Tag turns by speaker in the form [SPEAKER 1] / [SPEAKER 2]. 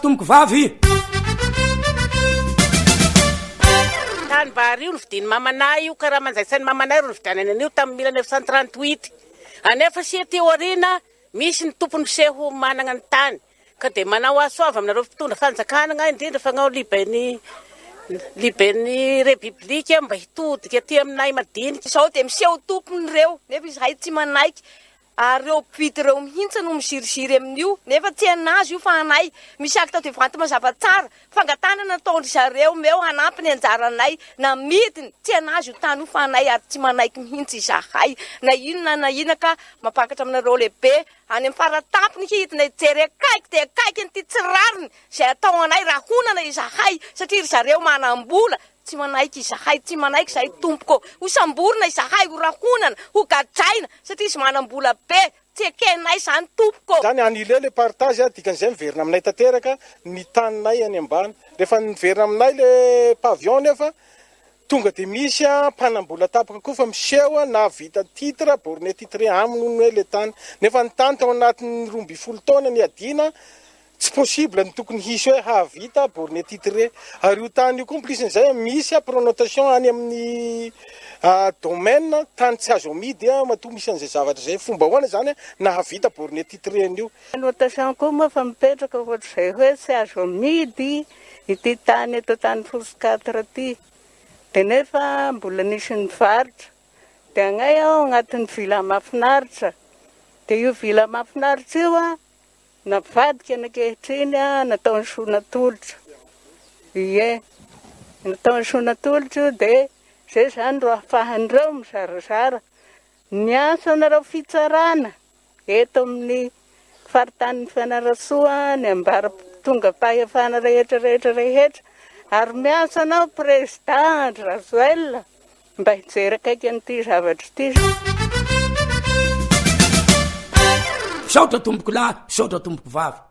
[SPEAKER 1] tomboko vavy
[SPEAKER 2] tany vary io novidiny mamanay io karaha manjaisan'ny mamanay ro novidianany an'io tamin'ny 1938 anefa sia teo arina misy ny tompony seho manana ny tany ka de manao asoava aminareo fitondra fanjakana indrindra fagnao liben'ny repiblika mba hitodika aty aminay madinika
[SPEAKER 3] sao de miseho tompony reo nefa izy hay tsy manaiky ary reo mpividy reo mihitsy no misiriziry amin'io nefa tsy anazy io fa anay misy aky tao de vanty mazava tsara fangatana nataondry zareo meo hanampy ny anjaranay na midiny tsy anazy io tany io fa anay ary tsy manaiky mihitsy izahay na inona na ina ka mampakatra aminareo lehibe any amin'ny faratampony hidina ijery akaiky de akaiky nyty tsirariny zay atao anay raha honana izahay satria ry zareo manam-bola tsy manaiky izahay tsy manaiky zahay tompoko ho samborina izahay ho rahonana ho gadraina satria izy manam-bola be tsy ekenay zany tompoko
[SPEAKER 4] zany anile le partage dikan'izay miverina aminay tanteraka ny taninay any ambany rehefa niverina aminay le pavion nefa tonga de misy mpanambola tapaka koa fa miseho na vita titre borné titre aminy hoe le tany nefa ny tany tao anatin'ny 12 taona ny adina tsy possible ny tokony hisy hoe havita borné titre ary io tany io koa plisin'izay misy pronotation any amin'ny domaine tany tsy azo amidy matoa misy an'izay zavatra zay fomba hoana zany na havita borné titre an'io
[SPEAKER 5] notation koa moa fa mipetraka ohatr'izay hoe tsy azo amidy ity tany eto tany fosikatra ty de nefa mbola nisy ny varitra de agnay aho agnatin'ny vila mahafinaritra de io vila mahafinaritra io navadika nakehitriny natao ny sonatolotra ie natao ny sonatolotra de zay zany ro ahafahan'ireo mizarazara ny asa nareo fitsarana eto amin'ny faritany Fianarantsoa ny ambara tonga fahefana rehetra ary miasa anao président Razoel mba hijery akaiky an'ity zavatra ity
[SPEAKER 1] saotra tomboko lahy saotra tomboko vavy